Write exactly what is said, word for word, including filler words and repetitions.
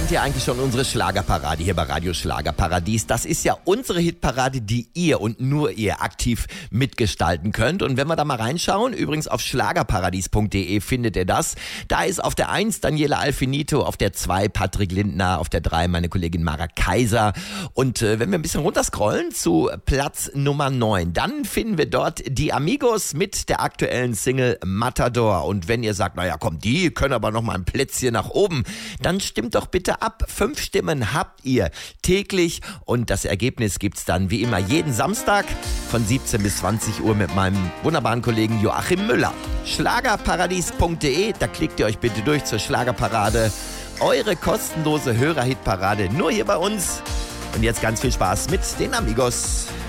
Kennt ihr eigentlich schon unsere Schlagerparade hier bei Radio Schlagerparadies? Das ist ja unsere Hitparade, die ihr und nur ihr aktiv mitgestalten könnt. Und wenn wir da mal reinschauen, übrigens auf schlagerparadies punkt de findet ihr das. Da ist auf der eins Daniela Alfinito, auf der zwei Patrick Lindner, auf der drei meine Kollegin Mara Kaiser. Und äh, wenn wir ein bisschen runterscrollen zu Platz Nummer neun, dann finden wir dort die Amigos mit der aktuellen Single Matador. Und wenn ihr sagt, naja komm, die können aber noch mal ein Plätzchen nach oben, dann stimmt doch bitte ab. Fünf Stimmen habt ihr täglich und das Ergebnis gibt's dann wie immer jeden Samstag von siebzehn bis zwanzig Uhr mit meinem wunderbaren Kollegen Joachim Müller. schlagerparadies punkt de, da klickt ihr euch bitte durch zur Schlagerparade. Eure kostenlose Hörerhitparade nur hier bei uns. Und jetzt ganz viel Spaß mit den Amigos.